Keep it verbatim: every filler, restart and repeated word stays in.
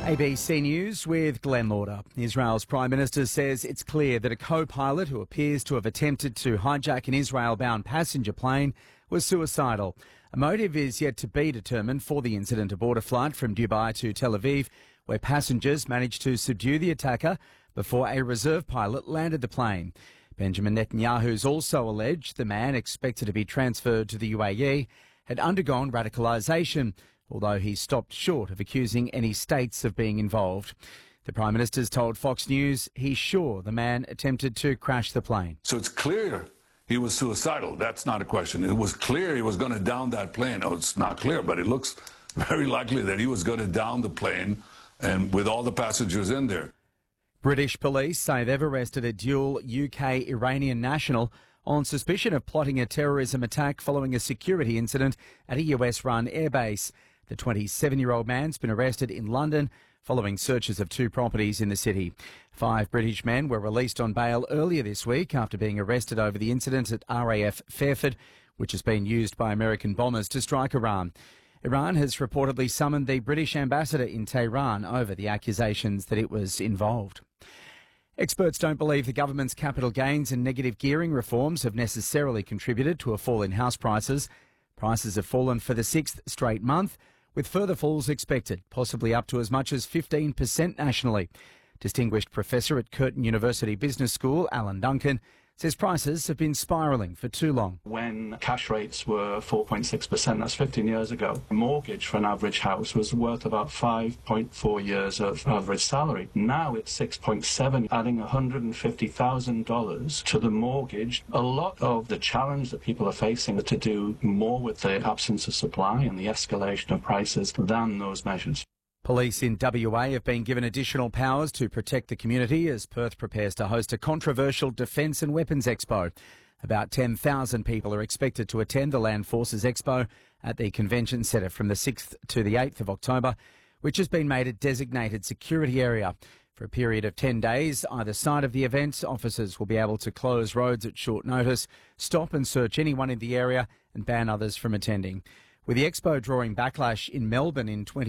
A B C News with Glenn Lauder. Israel's Prime Minister says it's clear that a co-pilot who appears to have attempted to hijack an Israel-bound passenger plane was suicidal. A motive is yet to be determined for the incident aboard a flight from Dubai to Tel Aviv, where passengers managed to subdue the attacker before a reserve pilot landed the plane. Benjamin Netanyahu's also alleged the man, expected to be transferred to the U A E, had undergone radicalisation, although he stopped short of accusing any states of being involved. The Prime Minister's told Fox News he's sure the man attempted to crash the plane. So it's clear he was suicidal. That's not a question. It was clear he was going to down that plane. Oh, it's not clear, but it looks very likely that he was going to down the plane and with all the passengers in there. British police say they've arrested a dual U K-Iranian national on suspicion of plotting a terrorism attack following a security incident at a U S-run airbase. The twenty-seven-year-old man's been arrested in London following searches of two properties in the city. Five British men were released on bail earlier this week after being arrested over the incident at R A F Fairford, which has been used by American bombers to strike Iran. Iran has reportedly summoned the British ambassador in Tehran over the accusations that it was involved. Experts don't believe the government's capital gains and negative gearing reforms have necessarily contributed to a fall in house prices. Prices have fallen for the sixth straight month, with further falls expected, possibly up to as much as fifteen percent nationally. Distinguished Professor at Curtin University Business School, Alan Duncan, says prices have been spiralling for too long. When cash rates were four point six percent, that's fifteen years ago, a mortgage for an average house was worth about five point four years of average salary. Now it's six point seven, adding one hundred fifty thousand dollars to the mortgage. A lot of the challenge that people are facing are to do more with the absence of supply and the escalation of prices than those measures. Police in W A have been given additional powers to protect the community as Perth prepares to host a controversial Defence and Weapons Expo. About ten thousand people are expected to attend the Land Forces Expo at the Convention Centre from the sixth to the eighth of October, which has been made a designated security area. For a period of ten days, either side of the event, officers will be able to close roads at short notice, stop and search anyone in the area and ban others from attending. With the Expo drawing backlash in Melbourne in twenty